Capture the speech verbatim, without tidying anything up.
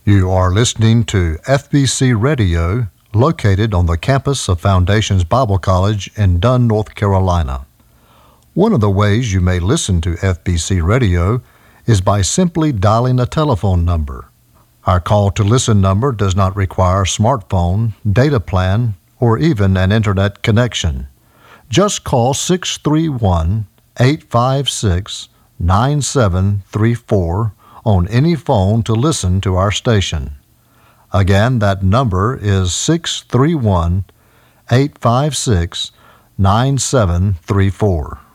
You are listening to F B C Radio, located on the campus of Foundations Bible College in Dunn, North Carolina. One of the ways you may listen to F B C Radio is by simply dialing a telephone number. Our call to listen number does not require a smartphone, data plan, or even an internet connection. Just call six three one, eight five six, nine seven three four on any phone to listen to our station. Again, that number is six three one, eight five six, nine seven three four.